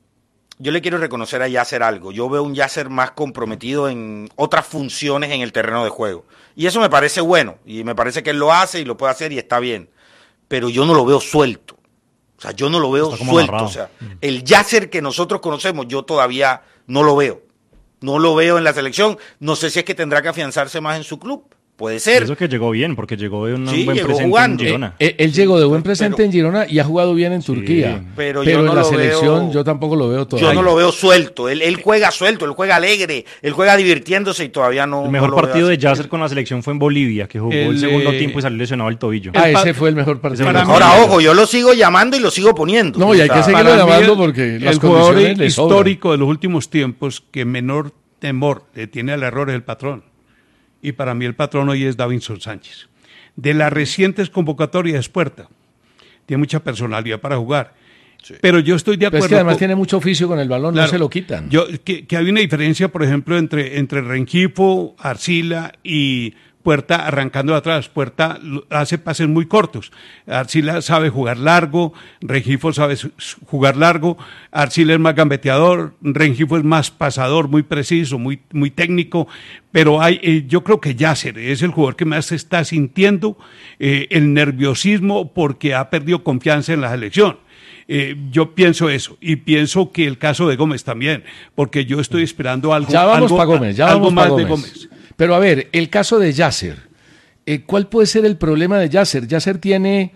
a Yasser algo. Yo veo un Yasser más comprometido en otras funciones en el terreno de juego. Y eso me parece bueno. Y me parece que él lo hace y lo puede hacer y está bien. Pero yo no lo veo suelto. O sea, yo no lo veo suelto. Amarrado. O sea, el Yasser que nosotros conocemos, yo todavía no lo veo. No lo veo en la selección. No sé si es que tendrá que afianzarse más en su club. Puede ser. Eso que llegó bien, porque llegó de un buen presente jugando. en Girona. Él llegó de buen presente en Girona y ha jugado bien en Turquía. Pero yo no en la selección yo tampoco lo veo todavía. Yo no lo veo suelto. Él juega suelto, él juega alegre, él juega divirtiéndose y todavía no. El mejor partido de Yasser con la selección fue en Bolivia, que jugó el segundo tiempo y salió lesionado el tobillo. Ese fue el mejor partido. Ahora, ojo, yo lo sigo llamando y lo sigo poniendo. No, y hay que seguirlo llamando porque las condiciones le sobran. El jugador histórico de los últimos tiempos que menor temor le tiene al error es el patrón. Y para mí el patrón hoy es Davinson Sánchez. De las recientes convocatorias es Puerta. Tiene mucha personalidad para jugar. Sí. Pero yo estoy de acuerdo. Pero es que además tiene mucho oficio con el balón, claro, no se lo quitan. Que hay una diferencia, por ejemplo, entre Rengifo, Arcila y Puerta arrancando de atrás, Puerta hace pases muy cortos. Arcila sabe jugar largo, Rengifo sabe jugar largo, Arcila es más gambeteador, Rengifo es más pasador, muy preciso, muy técnico, pero yo creo que Yasser es el jugador que más está sintiendo el nerviosismo porque ha perdido confianza en la selección. Yo pienso eso, y pienso que el caso de Gómez también, porque yo estoy esperando algo, ya vamos para Gómez, algo más de Gómez. Pero a ver, el caso de Yasser, ¿cuál puede ser el problema de Yasser? Yasser tiene,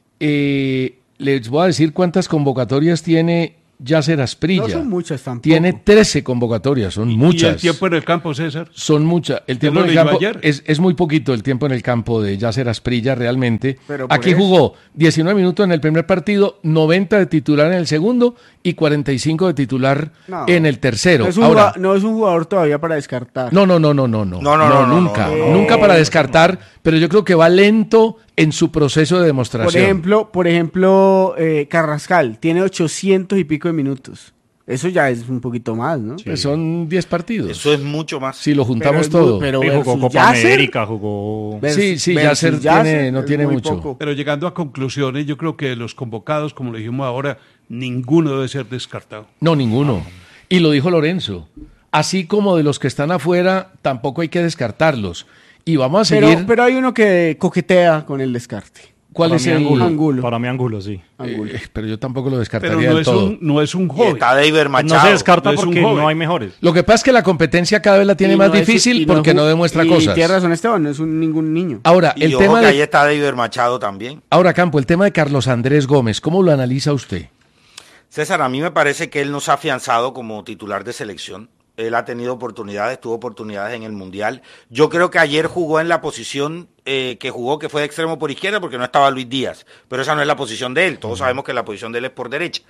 les voy a decir cuántas convocatorias tiene Yasser Asprilla. No son muchas tampoco. Tiene 13 convocatorias, son muchas. ¿Y el tiempo en el campo, César? Son muchas. El tiempo en el campo es muy poquito el tiempo en el campo de Yasser Asprilla realmente. Aquí jugó 19 minutos en el primer partido, 90 de titular en el segundo y 45 de titular en el tercero. No es un jugador todavía para descartar. No, nunca para descartar, pero yo creo que va lento en su proceso de demostración. Por ejemplo, Carrascal tiene 800 y pico de minutos. Eso ya es un poquito más, ¿no? Sí. Pues son 10 partidos. Eso es mucho más. Si lo juntamos todo. Pero jugó Copa América, jugó... Yasser no tiene mucho. Poco. Pero llegando a conclusiones, yo creo que los convocados, como lo dijimos ahora, ninguno debe ser descartado. No, ninguno. Y lo dijo Lorenzo. Así como de los que están afuera, tampoco hay que descartarlos. Y vamos a seguir... Pero hay uno que coquetea con el descarte. ¿Cuál es el Angulo? Para mí Angulo, sí. Pero yo tampoco lo descartaría pero del todo. No es un joven. Está David Machado. No se descarta porque no hay mejores. Lo que pasa es que la competencia cada vez la tiene más difícil porque no demuestra cosas. Y tiene razón Esteban, no es ningún niño. Ahora, el tema ahí está David Machado también. Ahora, Campo, el tema de Carlos Andrés Gómez, ¿cómo lo analiza usted? César, a mí me parece que él nos ha afianzado como titular de selección. Él ha tenido oportunidades, tuvo oportunidades en el Mundial. Yo creo que ayer jugó en la posición que jugó, que fue de extremo por izquierda, porque no estaba Luis Díaz. Pero esa no es la posición de él. Todos sabemos que la posición de él es por derecha.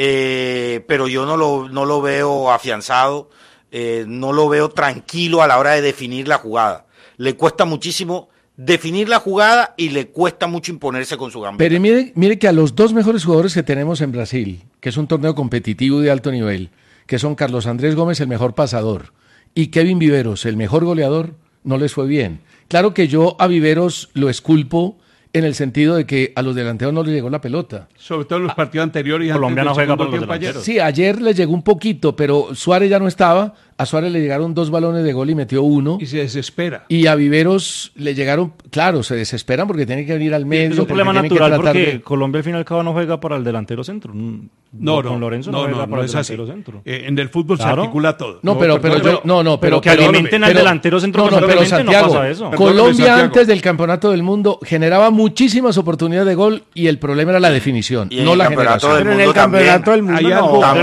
Pero yo no lo veo afianzado, no lo veo tranquilo a la hora de definir la jugada. Le cuesta muchísimo definir la jugada y le cuesta mucho imponerse con su gambeta. Pero mire que a los dos mejores jugadores que tenemos en Brasil, que es un torneo competitivo de alto nivel, que son Carlos Andrés Gómez, el mejor pasador, y Kevin Viveros, el mejor goleador, no les fue bien. Claro que yo a Viveros lo esculpo en el sentido de que a los delanteros no les llegó la pelota. Sobre todo en los partidos anteriores. Colombia no juega por los delanteros. Sí, ayer les llegó un poquito, pero Suárez ya no estaba. A Suárez le llegaron 2 balones de gol y metió 1. Y se desespera. Y a Viveros le llegaron, claro, se desesperan porque tiene que venir al medio. Es un problema natural porque Colombia al fin y al cabo no juega para el delantero centro. Con Lorenzo no juega para el delantero centro. En el fútbol se articula todo. Pero que alimenten al delantero centro. Pero Santiago, no pasa eso. Colombia antes del Campeonato del Mundo generaba muchísimas oportunidades de gol y el problema era la definición, no la generación. Pero en el Campeonato del Mundo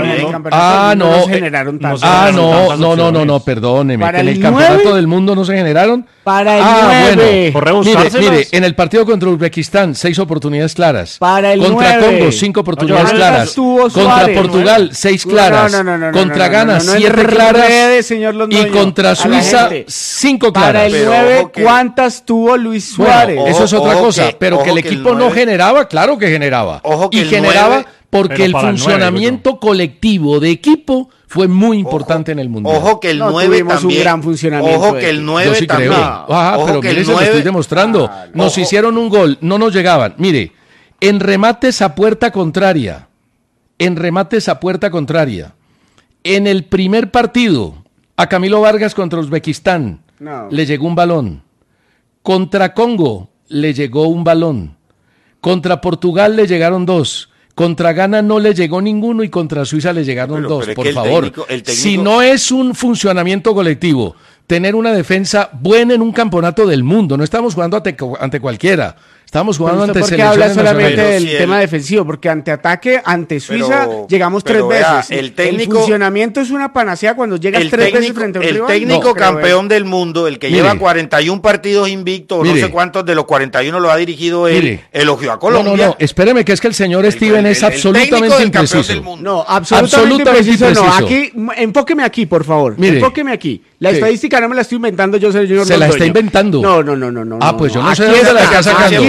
no, perdóneme. Que en el Campeonato del Mundo no se generaron. Para el 9. Bueno, mire, en el partido contra Uzbekistán, 6 oportunidades claras. Para el contra 9. Congo, 5 oportunidades claras. Contra Portugal, 6 claras. Contra Ghana, 7 claras. Y contra Suiza, 5 claras. Para el 9, ¿cuántas tuvo Luis Suárez? Bueno, eso es otra cosa. Pero que el equipo no generaba, claro que generaba. Y generaba porque el funcionamiento colectivo de equipo fue muy importante en el Mundial. Ojo que el 9 también. Un gran funcionamiento. Ojo que el 9 yo sí también. Creo. Pero mire, se lo estoy demostrando. Nos hicieron un gol, no nos llegaban. Mire, en remates a puerta contraria. En el primer partido, a Camilo Vargas contra Uzbekistán, le llegó un balón. Contra Congo, le llegó un balón. Contra Portugal le llegaron 2. Contra Ghana no le llegó ninguno y contra Suiza le llegaron 2, por favor. El técnico... Si no es un funcionamiento colectivo, tener una defensa buena en un campeonato del mundo, no estamos jugando ante cualquiera. Estamos jugando ante selecciones nacionales. ¿Por qué habla solamente del tema defensivo? Porque ante ataque, ante Suiza, llegamos 3 veces. El funcionamiento es una panacea cuando llegas 3 veces frente a un rival. El técnico campeón del mundo, el que lleva 41 partidos invictos, no sé cuántos de los 41 lo ha dirigido él, elogió a Colombia. No, espéreme que es que el señor Steven es absolutamente impreciso. No, absolutamente impreciso no. Aquí, enfóqueme aquí, por favor. Enfóqueme aquí. La estadística no me la estoy inventando yo, señor. ¿Se la está inventando? No. Pues yo no sé de dónde la está sacando.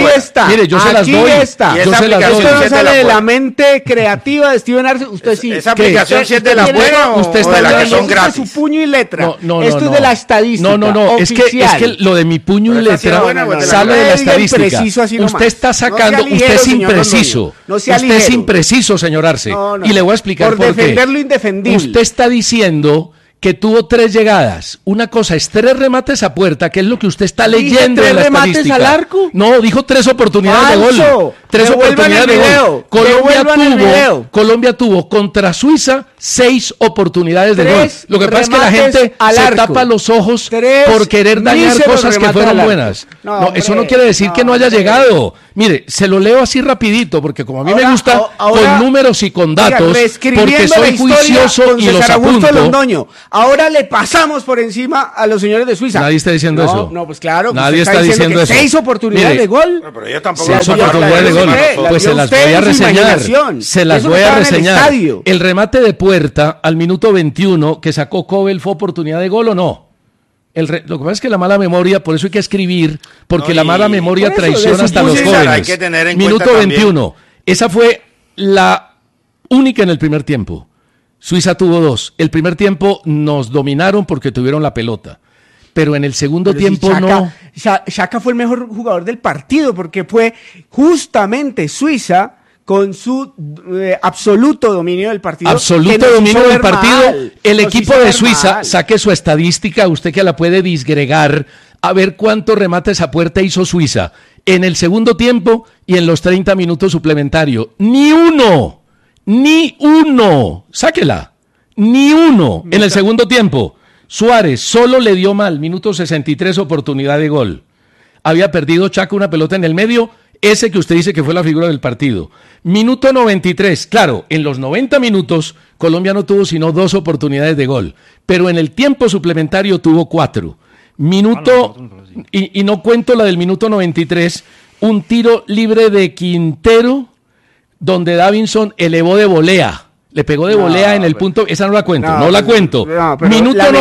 está. Mire, yo se las doy. Está. Yo se las doy. Esto no sale de la mente creativa de Steven Arce. Usted sí. ¿Esa aplicación sí es de la buena o de la que son gratis? Su puño y letra. No, esto es de la estadística. No. Es que lo de mi puño y letra sale de la estadística. Usted está sacando. Usted es impreciso. Usted es impreciso, señor Arce. Y le voy a explicar por qué. Por defender lo indefendible. Usted está diciendo que tuvo 3 llegadas. Una cosa es 3 remates a puerta, que es lo que usted está leyendo en la estadística. ¿3 remates al arco? No, dijo 3 oportunidades de gol. 3 oportunidades de gol. Colombia tuvo contra Suiza 6 oportunidades de gol. Lo que pasa es que la gente se tapa los ojos por querer dañar cosas que fueron buenas. No, eso no quiere decir que no haya llegado. Mire, se lo leo así rapidito, porque como a mí me gusta con números y con datos, porque soy juicioso y los apunto. Ahora le pasamos por encima a los señores de Suiza. Nadie está diciendo eso. No, pues claro. Nadie está diciendo eso. 6 oportunidades de gol. Pero yo tampoco. 6 oportunidades de gol. Pues se las voy a reseñar. Se las voy a reseñar. El remate de puerta al minuto 21 que sacó Cobel, ¿fue oportunidad de gol o no? Lo que pasa es que la mala memoria, por eso hay que escribir, porque la mala memoria traiciona hasta los jóvenes. Hay que tener en minuto cuenta 21. También. Esa fue la única en el primer tiempo. Suiza tuvo 2. El primer tiempo nos dominaron porque tuvieron la pelota. Pero en el segundo tiempo no. Xhaka fue el mejor jugador del partido porque fue justamente Suiza con su absoluto dominio del partido. Absoluto dominio del partido. El equipo de Suiza, saque su estadística, usted que la puede disgregar, a ver cuántos remates a puerta hizo Suiza en el segundo tiempo y en los 30 minutos suplementarios. ¡Ni uno! Sáquela. Ni uno en el segundo tiempo. Suárez solo le dio mal, minuto 63, oportunidad de gol. Había perdido Xhaka una pelota en el medio, ese que usted dice que fue la figura del partido. Minuto 93, claro, en los 90 minutos Colombia no tuvo sino 2 oportunidades de gol, pero en el tiempo suplementario tuvo 4. Y no cuento la del minuto 93, un tiro libre de Quintero, donde Davinson elevó de volea. Le pegó de volea en el punto, esa no la cuento, no la cuento. Minuto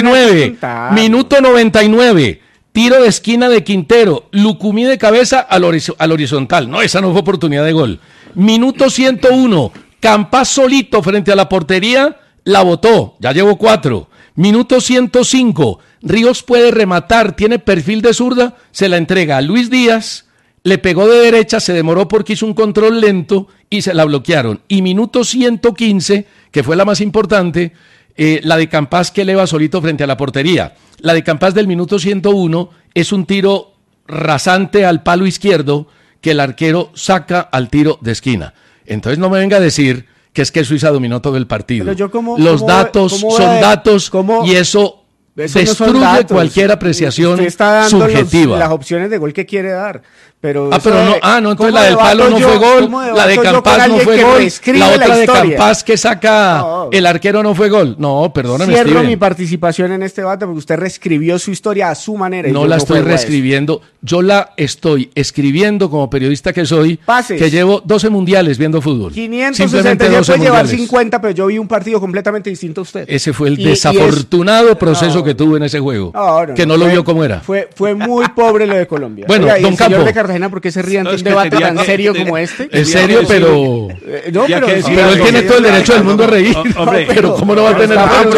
99, tiro de esquina de Quintero, Lucumí de cabeza al horizontal. No, esa no fue oportunidad de gol. Minuto 101, Campas solito frente a la portería, la botó, ya llevo 4. Minuto 105, Ríos puede rematar, tiene perfil de zurda, se la entrega a Luis Díaz, le pegó de derecha, se demoró porque hizo un control lento y se la bloquearon. Y minuto 115, que fue la más importante, la de Campas que eleva solito frente a la portería. La de Campas del minuto 101 es un tiro rasante al palo izquierdo que el arquero saca al tiro de esquina. Entonces no me venga a decir que es que Suiza dominó todo el partido. Los datos son datos y eso destruye no cualquier apreciación subjetiva. Las opciones de gol que quiere dar. Pero entonces la del palo no fue gol, la de Campas no fue gol, la otra de Campas que saca el arquero no fue gol. No, perdóname, Cierro Steven. mi participación en este debate porque usted reescribió su historia a su manera. No la estoy reescribiendo, yo la estoy escribiendo como periodista que soy, Pases. que llevo 12 mundiales viendo fútbol. 560 puede llevar 50, pero yo vi un partido completamente distinto a usted. Ese fue el desafortunado proceso que tuve en ese juego, que no lo vio como era. Fue muy pobre lo de Colombia. Bueno, oiga, don Campo. Cartagena, ¿por qué se ríe ante un debate tan serio como este? Es serio, pero él tiene todo el derecho del mundo a reír. Pero ¿cómo no va a tener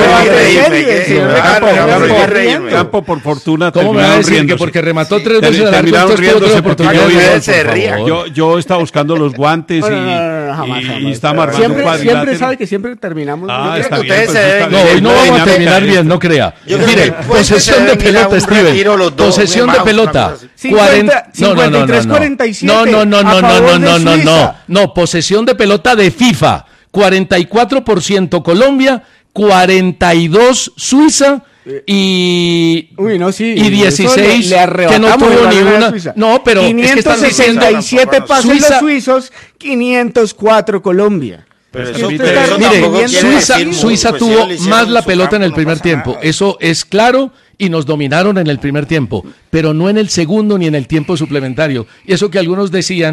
Campo, por fortuna. ¿Cómo me va a decir que porque remató 3 veces al arco riéndose porque yo estaba buscando los guantes y está marcando un cuadrilátero. Siempre sabe que siempre terminamos. Está bien. No, hoy no vamos a terminar bien, no crea. Mire, posesión de pelota, Steven. Posesión de pelota. 53-47. No, posesión de pelota de FIFA. 44% Colombia, 42 Suiza y 16 que no tuvo ni una. No, pero 567 pases los suizos, 504 Colombia. Pero Suiza tuvo más la pelota en el primer tiempo. Eso es claro y nos dominaron en el primer tiempo, pero no en el segundo ni en el tiempo suplementario. Y eso que algunos decían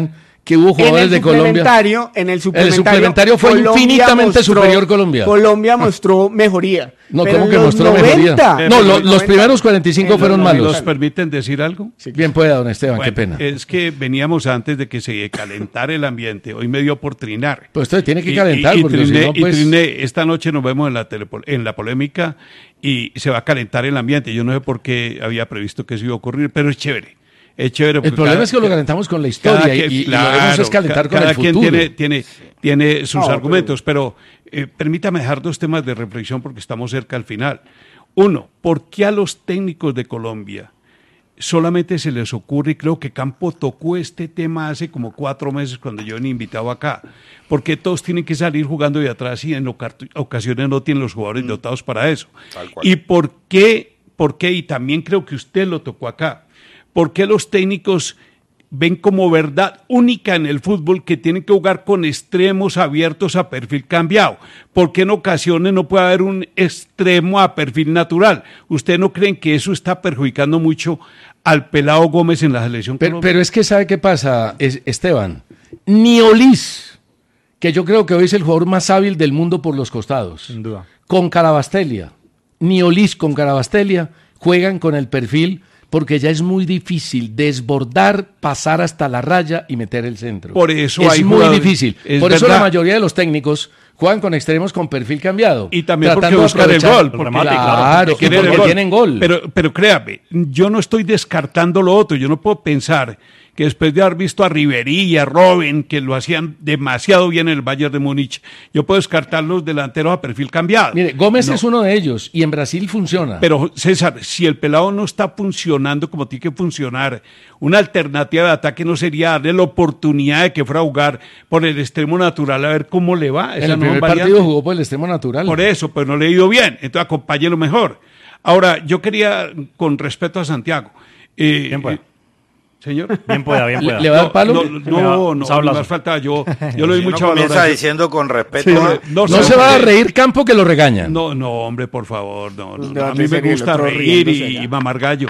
que hubo jugadores de Colombia. En el suplementario fue Colombia infinitamente superior Colombia. Colombia mostró mejoría. No, ¿cómo que mostró 90, mejoría? No, los primeros 45 fueron malos. ¿Nos permiten decir algo? Sí. Bien pueda, don Esteban, bueno, qué pena. Es que veníamos antes de que se calentara el ambiente. Hoy me dio por trinar. Pues usted tiene que calentar. Porque si no, pues... triné. Esta noche nos vemos en la polémica y se va a calentar el ambiente. Yo no sé por qué había previsto que eso iba a ocurrir, pero es chévere. Es chévere. El problema es que lo calentamos con la historia y lo debemos es calentar con el futuro. Cada quien tiene sus argumentos, pero permítame dejar 2 temas de reflexión porque estamos cerca al final. Uno, ¿por qué a los técnicos de Colombia solamente se les ocurre, y creo que Campo tocó este tema hace como 4 meses cuando yo venía invitado acá, porque todos tienen que salir jugando de atrás y en ocasiones no tienen los jugadores dotados para eso? ¿Y por qué? Y también creo que usted lo tocó acá. ¿Por qué los técnicos ven como verdad única en el fútbol que tienen que jugar con extremos abiertos a perfil cambiado? ¿Por qué en ocasiones no puede haber un extremo a perfil natural? ¿Ustedes no creen que eso está perjudicando mucho al pelado Gómez en la selección colombiana? Pero es que ¿sabe qué pasa, Esteban? Ni Olís, que yo creo que hoy es el jugador más hábil del mundo por los costados, sin duda, con Carabastelia, ni Olís con Carabastelia juegan con el perfil, porque ya es muy difícil desbordar, pasar hasta la raya y meter el centro. Por eso es muy difícil. Por eso la mayoría de los técnicos juegan con extremos con perfil cambiado. Y también porque buscan el gol. Claro, porque tienen gol. Pero créame, yo no estoy descartando lo otro. Yo no puedo pensar que después de haber visto a Ribery y a Robben, que lo hacían demasiado bien en el Bayern de Múnich, yo puedo descartar los delanteros a perfil cambiado. Mire, Gómez es uno de ellos y en Brasil funciona. Pero César, si el pelado no está funcionando como tiene que funcionar, una alternativa de ataque no sería darle la oportunidad de que fuera a jugar por el extremo natural a ver cómo le va. En el primer partido jugó por el extremo natural. Por eso, pero no le ha ido bien, entonces acompáñelo mejor. Ahora, yo quería, con respeto a Santiago, bien pues. Señor, bien pueda. ¿Le va a dar palo? No, más falta yo le doy mucha valoración. Comienza diciendo con respeto. Sí, no se va a reír Campo que lo regañan. No, hombre, por favor, no. A mí me gusta reír y mamar gallo.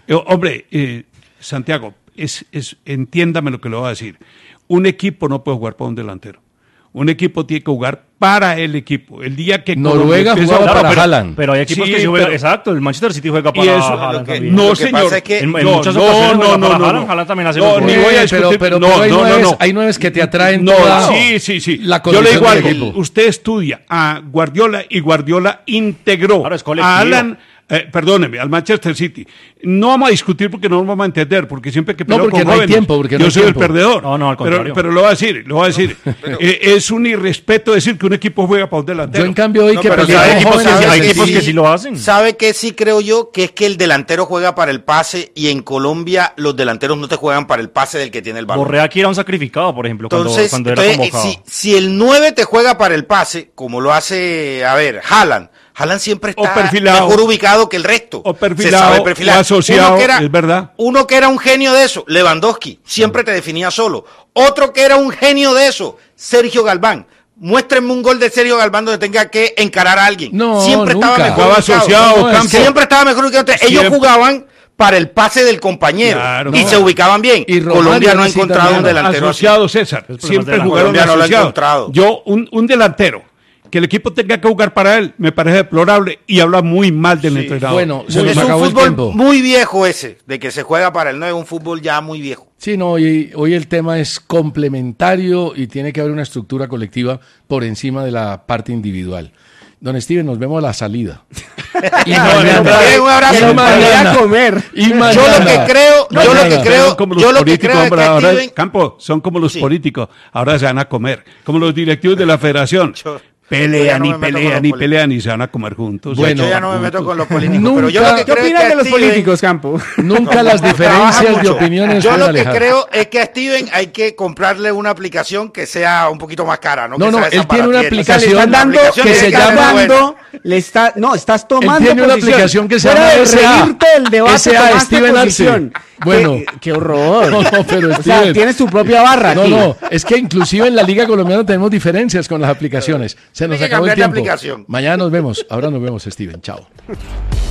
Hombre, Santiago, entiéndame lo que le voy a decir. Un equipo no puede jugar para un delantero. Un equipo tiene que jugar para el equipo. El día que Noruega jugaba para Haaland. Pero hay equipos que sí juegan. Exacto, el Manchester City juega para Haaland. No, señor. En muchas ocasiones juega para Haaland. Haaland también hace los goles. Pero hay nueves que te atraen. Sí. Yo le digo algo. Usted estudia a Guardiola y Guardiola integró a Haaland. Perdóneme, al Manchester City. No vamos a discutir porque no nos vamos a entender, porque siempre que peleo con jóvenes, yo soy el perdedor. No, al contrario. Pero lo voy a decir. Es un irrespeto decir que un equipo juega para un delantero. Yo en cambio hoy hay equipos que sí lo hacen. ¿Sabe qué sí creo yo? Que es que el delantero juega para el pase y en Colombia los delanteros no te juegan para el pase del que tiene el balón. Borré aquí era un sacrificado, por ejemplo, cuando era convocado. Si el 9 te juega para el pase, como lo hace, Haaland siempre está mejor ubicado que el resto. O perfilado, o asociado, es verdad. Uno que era un genio de eso, Lewandowski, siempre te definía solo. Otro que era un genio de eso, Sergio Galván. Muéstrenme un gol de Sergio Galván donde tenga que encarar a alguien. Siempre estaba mejor ubicado. Siempre estaba mejor ubicado. Ellos jugaban para el pase del compañero y se ubicaban bien. Y Colombia no ha encontrado un delantero asociado, César. Siempre jugaron asociados. Yo, un delantero que el equipo tenga que jugar para él, me parece deplorable y habla muy mal del entrenador. Bueno, es un fútbol muy viejo ese, de que se juega para el 9, un fútbol ya muy viejo. Sí, no, hoy el tema es complementario y tiene que haber una estructura colectiva por encima de la parte individual. Don Steven, nos vemos a la salida. Y mañana a comer. Yo lo que creo ahora, Campo, son como los políticos, ahora se van a comer, como los directivos de la federación. Pelean y se van a comer juntos. Bueno, yo ya no me meto con los políticos. Pero yo lo que ¿qué opinan de los políticos, Campo? Nunca las diferencias de opiniones. Yo lo que creo es que a Steven hay que comprarle una aplicación que sea un poquito más cara. No, él tiene una aplicación que se llama... estás tomando él tiene una aplicación que se llama SA Steven Arce. Bueno, qué horror. Pero o sea, tienes tu propia barra aquí. No, es que inclusive en la Liga Colombiana tenemos diferencias con las aplicaciones. Se nos acabó el tiempo. Mañana nos vemos. Ahora nos vemos, Steven. Chao.